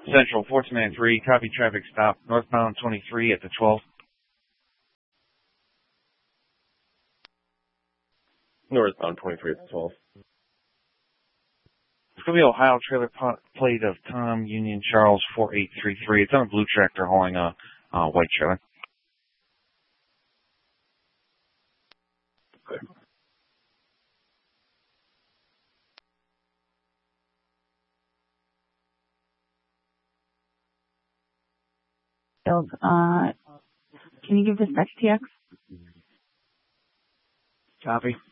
Central 1493, copy traffic stop, northbound 23 at the 12. Northbound 23 at the 12. It's going to be Ohio trailer plate of Tom Union Charles 4833. It's on a blue tractor hauling a white trailer. Okay. Can you give this back to TX? Copy.